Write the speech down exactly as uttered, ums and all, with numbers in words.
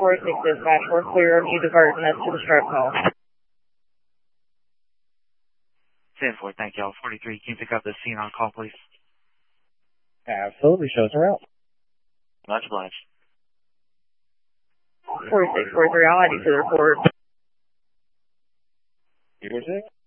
forty-six dispatch, we're clear of you diverting us to the stroke call. ten four, thank you all. forty-three, can you pick up the scene on call, please? Absolutely, shows her out. Much obliged. forty-six forty-three, I'll add you to the report. forty-six?